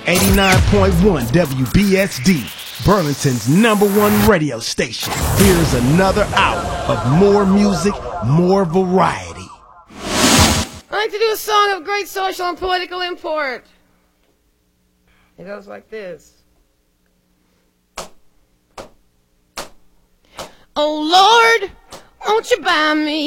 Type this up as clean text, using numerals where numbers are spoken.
89.1 WBSD, Burlington's #1 radio station. Here's another hour of more music, more variety. I'd like to do a song of great social and political import. It goes like this. Oh Lord, won't you buy me